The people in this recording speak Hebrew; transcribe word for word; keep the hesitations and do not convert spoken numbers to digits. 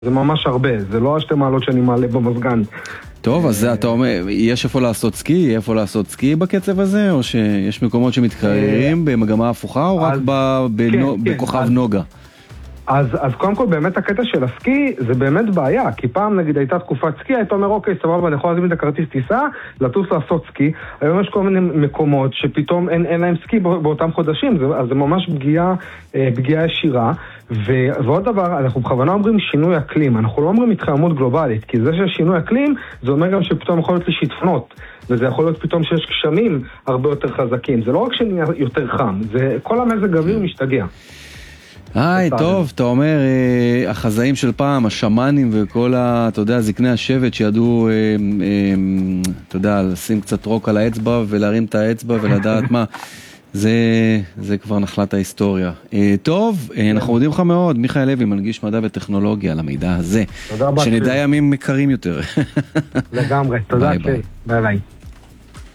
זה ממש הרבה, זה לא השתי מעלות שאני מעלה במזגן. טוב, אז אתה אומר, יש איפה לעשות סקי? איפה לעשות סקי בקצב הזה? או שיש מקומות שמתקררים במגמה הפוכה, או רק בכוכב נוגה? אז, אז קודם כל באמת הקטע של הסקי זה באמת בעיה, כי פעם נגיד הייתה תקופת סקי, היית אומר אוקיי, סבבה, אני יכול להזמין את הכרטיס טיסה, לטוס לעשות סקי. היום יש כל מיני מקומות שפתאום אין, אין להם סקי באותם חודשים, זה, אז זה ממש פגיעה, פגיעה ישירה. ו, ועוד דבר, אנחנו בכוונה אומרים שינוי אקלים, אנחנו לא אומרים התחממות גלובלית, כי זה ששינוי אקלים, זה אומר גם שפתאום יכול להיות לי שיטפונות, וזה יכול להיות פתאום שיש גשמים הרבה יותר חזקים. זה לא רק שנהיה יותר חם, זה כל המזג האוויר משתגע. היי, טוב, אתה אומר, החזאים של פעם, השמנים וכל ה, אתה יודע, זקני השבט שידעו, אתה יודע, לשים קצת רוק על האצבע ולהרים את האצבע ולדעת מה, זה, זה כבר נחלת ההיסטוריה. טוב, אנחנו מודים לך מאוד, מיכאל לוי, מנגיש מדע וטכנולוגיה, למידע הזה. תודה רבה. שנדע ימים קרים יותר. לגמרי, תודה. ביי ביי.